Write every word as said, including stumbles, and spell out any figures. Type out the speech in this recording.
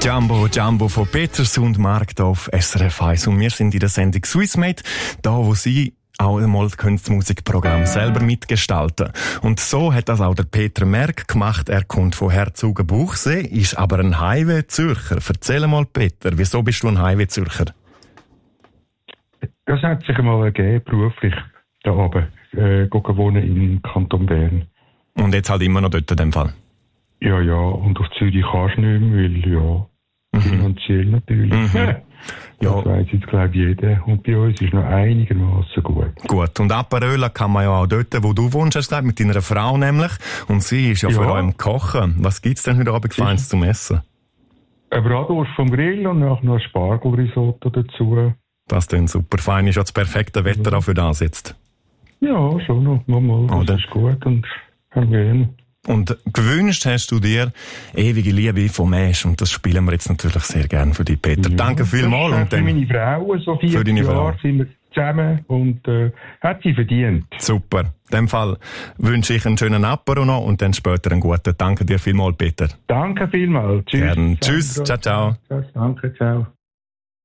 Jumbo Jumbo von Peters und Mark auf S R F eins. Und wir sind in der Sendung Swissmade, da wo Sie auch einmal das Musikprogramm selber mitgestalten. Und so hat das auch der Peter Merck gemacht. Er kommt von Herzogenbuchsee, ist aber ein Highway-Zürcher. Erzähl mal, Peter, wieso bist du ein Highway-Zürcher? Das hat sich einmal ergeben, beruflich, da oben, äh, wohnen im Kanton Bern. Und jetzt halt immer noch dort in dem Fall? Ja, ja, und auf Zürich kannst du nicht mehr, weil, ja, mhm. finanziell natürlich. Mhm. Ja. Das weiss jetzt, glaube ich, jeder. Und bei uns ist noch einigermaßen gut. Gut. Und Aperöla kann man ja auch dort, wo du wohnst, hast du gesagt, mit deiner Frau nämlich. Und sie ist ja, ja. vor allem Kochen. Was gibt's denn heute Abend Feines zum Essen? Eine Bratwurst vom Grill und noch ein Spargelrisotto dazu. Das klingt super fein. Ist ja das perfekte Wetter ja. auch für das jetzt. Ja, schon noch. Mal, mal. Das ist gut und kann gehen. Und gewünscht hast du dir ewige Liebe vom Mensch. Und das spielen wir jetzt natürlich sehr gern für dich, Peter. Ja, danke vielmals. Und für meine Frau, so vier Jahre sind wir zusammen und äh, hat sie verdient. Super. In dem Fall wünsche ich einen schönen Apero noch und dann später einen guten. Danke dir vielmals, Peter. Danke vielmals. Tschüss. Gern. Tschüss. Ciao, ciao. Danke, ciao.